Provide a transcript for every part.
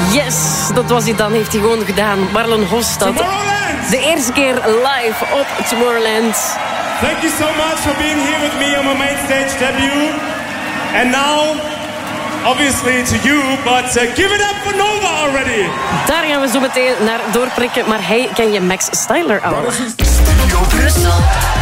Yes, dat was hij dan. Heeft hij gewoon gedaan. Marlon Hofstad. De eerste keer live op Tomorrowland. Thank you so much for being here with me on my main stage debut. And now, obviously to you, but give it up for Nova already. Daar gaan we zo meteen naar doorprikken. Maar hey, ken je Max Styler al? Studio Brussel.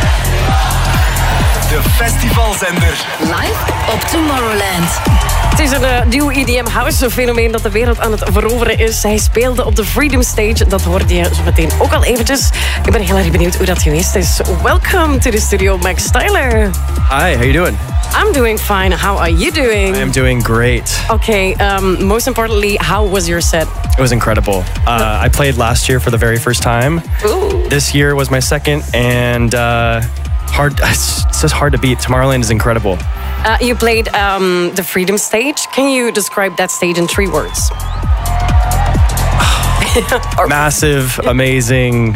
De festivalzender. Live op Tomorrowland. Het is een nieuw EDM house fenomeen dat de wereld aan het veroveren is. Hij speelde op de Freedom Stage. Dat hoorde je zo meteen ook al eventjes. Ik ben heel erg benieuwd hoe dat geweest is. Welcome to the studio, Max Styler. Hi, how you doing? I'm doing fine. How are you doing? I am doing great. Okay, most importantly, how was your set? It was incredible. I played last year for the very first time. Ooh. This year was my second, and it's just hard to beat. Tomorrowland is incredible. You played the Freedom Stage. Can you describe that stage in 3 words? Massive, amazing,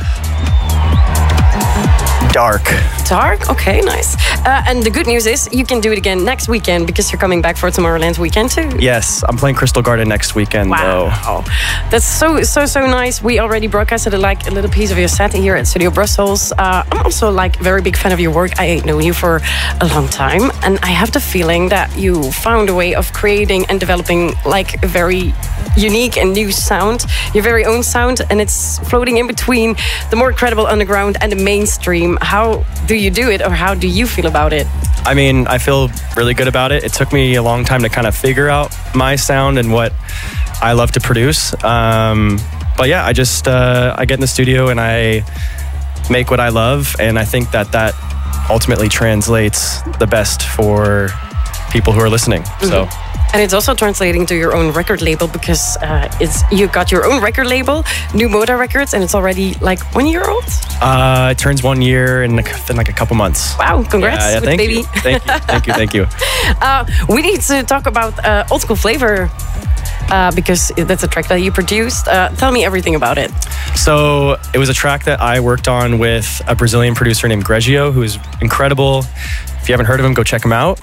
dark. Dark? Okay, nice. And the good news is you can do it again next weekend because you're coming back for Tomorrowland weekend too. Yes, I'm playing Crystal Garden next weekend, though. Wow. That's so nice. We already broadcasted a little piece of your set here at Studio Brussels. I'm also very big fan of your work. I know you for a long time. And I have the feeling that you found a way of creating and developing a very unique and new sound. Your very own sound. And it's floating in between the more credible underground and the mainstream. How do you do it, or how do you feel about it? I mean, I feel really good about it. It took me a long time to kind of figure out my sound and what I love to produce. But yeah, I get in the studio and I make what I love, and I think that ultimately translates the best for people who are listening. Mm-hmm. So. And it's also translating to your own record label because you got your own record label, New Moda Records, and it's already 1 year old? It turns 1 year in a couple months. Wow, congrats, yeah, with baby. Thank you. We need to talk about Old School Flavor because that's a track that you produced. Tell me everything about it. So it was a track that I worked on with a Brazilian producer named Greggio, who is incredible. If you haven't heard of him, go check him out.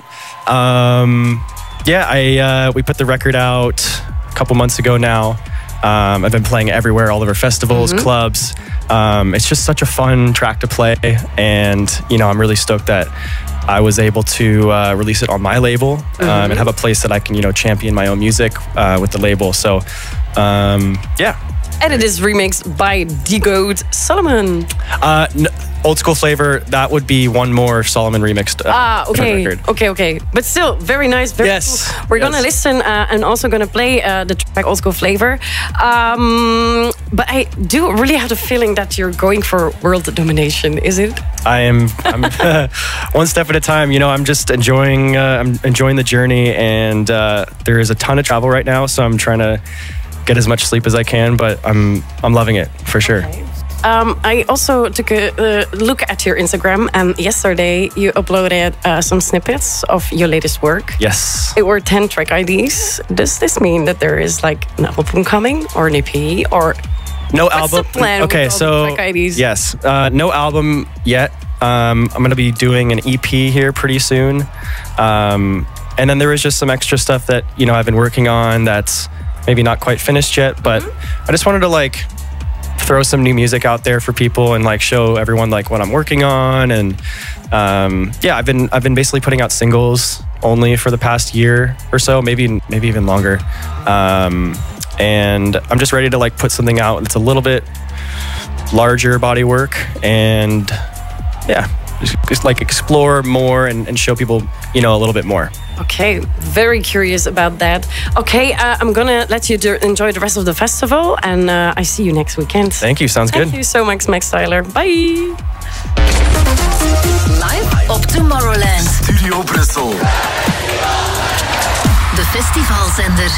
We put the record out a couple months ago now. I've been playing everywhere, all over festivals, clubs. It's just such a fun track to play, and I'm really stoked that I was able to release it on my label and have a place that I can champion my own music with the label. So And it is remixed by D-Goat Solomon. Old School Flavor, that would be one more Solomon remixed record. Okay. But still, very nice. Very cool. We're going to listen and also going to play the track Old School Flavor. But I do really have the feeling that you're going for world domination, is it? I'm one step at a time. I'm just enjoying the journey, and there is a ton of travel right now, so I'm trying to get as much sleep as I can, but I'm loving it for sure. Okay. I also took a look at your Instagram, and yesterday you uploaded some snippets of your latest work. Yes. It were 10 track IDs. Does this mean that there is an album coming, or an EP, or no what's album? The plan okay, with all so the track IDs? Yes, no album yet. I'm going to be doing an EP here pretty soon, and then there is just some extra stuff that I've been working on that's maybe not quite finished yet, but I just wanted to throw some new music out there for people and show everyone what I'm working on. And I've been basically putting out singles only for the past year or so, maybe even longer. And I'm just ready to put something out that's a little bit larger body work, and just explore more and show people a little bit more. Okay, very curious about that. Okay, I'm gonna let you enjoy the rest of the festival, and I see you next weekend. Thank you, sounds good. Thank you so much, Max Styler. Bye. Live op Tomorrowland. Studio Brussel. De festivalzender.